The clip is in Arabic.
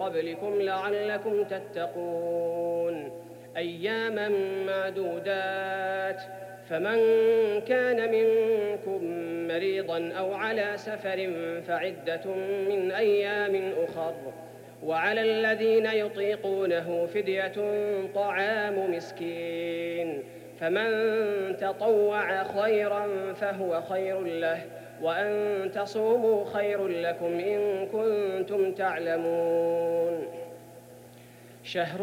قبلكم لعلكم تتقون أياما معدودات فمن كان منكم مريضا أو على سفر فعدة من أيام أخر وعلى الذين يطيقونه فدية طعام مسكين فمن تطوع خيرا فهو خير له وأن تصوموا خير لكم إن كنتم تعلمون. شهر